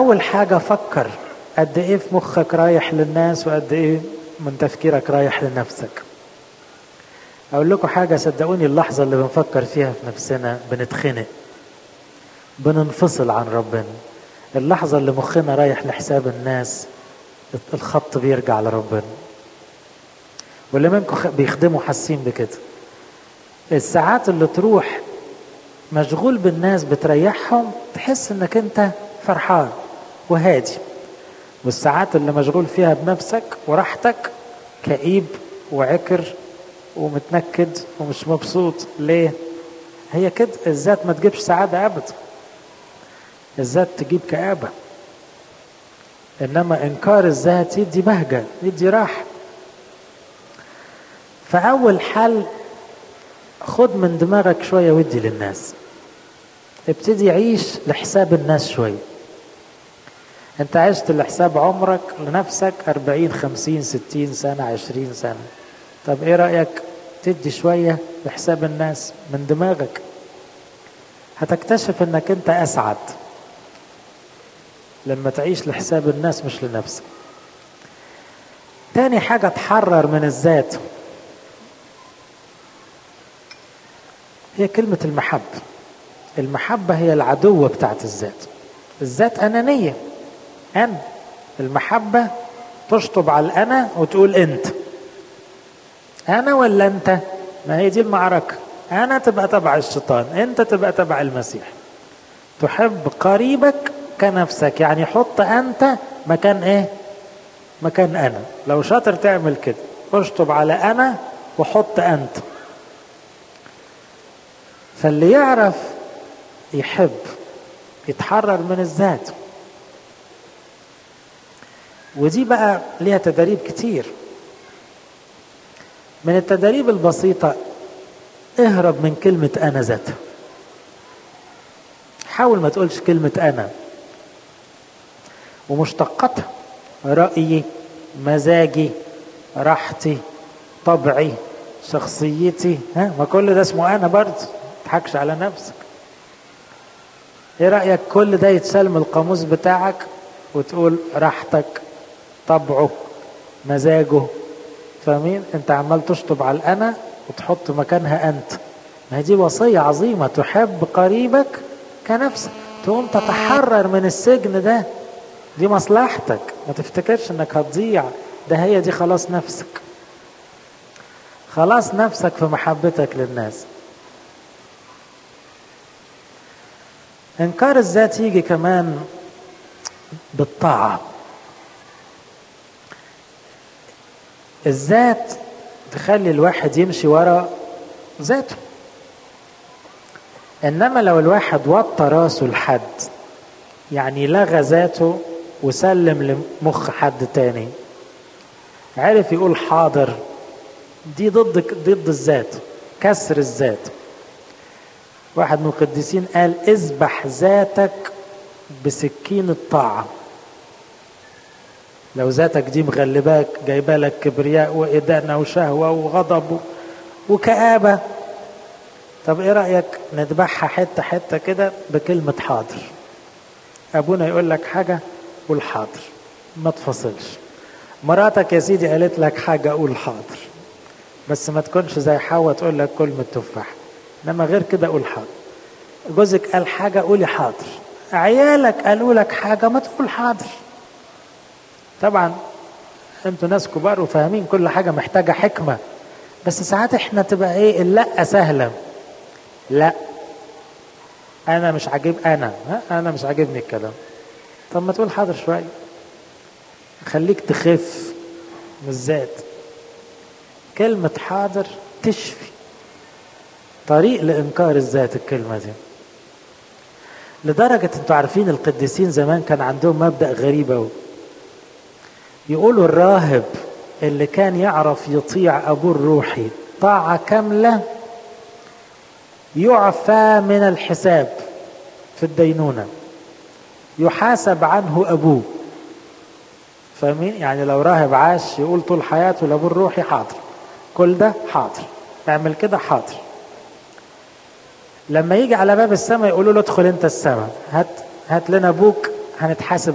فأول حاجة فكر قد ايه في مخك رايح للناس وقد ايه من تفكيرك رايح لنفسك. اقول لكم حاجة، صدقوني اللحظة اللي بنفكر فيها في نفسنا بنتخنق، بننفصل عن ربنا. اللحظة اللي مخنا رايح لحساب الناس الخط بيرجع لربنا. واللي منكم بيخدموا حاسين بكده. الساعات اللي تروح مشغول بالناس بتريحهم تحس انك انت فرحان وهادي، والساعات اللي مشغول فيها بنفسك وراحتك كئيب وعكر ومتنكد ومش مبسوط. ليه؟ هي كده، الذات ما تجيبش سعادة ابدا، الذات تجيب كآبة. انما انكار الذات يدي بهجة، يدي راحة. فاول حل خد من دماغك شوية ودي للناس، ابتدي عيش لحساب الناس شوية. انت عشت لحساب عمرك لنفسك 40 50 60 سنة 20 سنة، طب ايه رأيك تدي شوية لحساب الناس من دماغك؟ هتكتشف انك انت اسعد لما تعيش لحساب الناس مش لنفسك. تاني حاجة تحرر من الذات، هي كلمة المحبة. المحبة هي العدوة بتاعت الذات. الذات أنانية، أنا. المحبة تشطب على الأنا وتقول أنت. أنا ولا أنت؟ ما هي دي المعركة. أنا تبقى تبع الشيطان، أنت تبقى تبع المسيح. تحب قريبك كنفسك، يعني حط أنت مكان إيه؟ مكان أنا. لو شاطر تعمل كده، اشطب على أنا وحط أنت. فاللي يعرف يحب يتحرر من الذات. ودي بقى ليها تدريب كتير. من التدريب البسيطة، اهرب من كلمة أنا ذاتها. حاول ما تقولش كلمة أنا ومشتقاتها، رأيي، مزاجي، راحتي، طبعي، شخصيتي. ما كل ده اسمه أنا برضه، تضحكش على نفسك. ايه رأيك كل ده يتسال من القاموس بتاعك وتقول راحتك، طبعه، مزاجه؟ فاهمين؟ انت عمال تشطب على الأنا وتحط مكانها أنت. ما هي دي وصية عظيمة، تحب قريبك كنفسك. تقوم تتحرر من السجن ده، دي مصلحتك. ما تفتكرش انك هتضيع، ده هي دي خلاص نفسك. خلاص نفسك في محبتك للناس. انكار الذات يجي كمان بالطاعة. الذات تخلي الواحد يمشي ورا ذاته، انما لو الواحد وطى راسه لحد، يعني لغى ذاته وسلم لمخ حد تاني، عرف يقول حاضر، دي ضد الذات، كسر الذات. واحد من القديسين قال اذبح ذاتك بسكين الطاعة. لو ذاتك دي مغلباك، جايبالك كبرياء وإدانة وشهوة وغضب وكآبة، طب ايه رأيك نذبحها حتة حتة كده بكلمة حاضر؟ ابونا يقول لك حاجة قول حاضر، ما تفصلش. مراتك يا سيدي قالت لك حاجة قول حاضر، بس ما تكونش زي حواء تقول لك كل من التفاح، انما غير كده قول حاضر. جوزك قال حاجة قولي حاضر. عيالك قالوا لك حاجة ما تقول حاضر. طبعا انتوا ناس كبار وفاهمين كل حاجة محتاجة حكمة، بس ساعات احنا تبقى ايه اللأ سهلة. لا انا مش انا مش عاجبني الكلام. طب ما تقول حاضر شوية، خليك تخف من الذات. كلمة حاضر تشفي. طريق لإنكار الذات الكلمة دي. لدرجة انتوا عارفين القديسين زمان كان عندهم مبدأ غريب أوي. يقولوا الراهب اللي كان يعرف يطيع أبوه الروحي طاعة كاملة يعفى من الحساب في الدينونة، يحاسب عنه أبوه. فاهمين؟ يعني لو راهب عاش يقول طول حياته لأبوه الروحي حاضر، كل ده حاضر، اعمل كده حاضر. لما يجي على باب السماء يقولوا له ادخل انت السماء، هات لنا ابوك هنتحاسب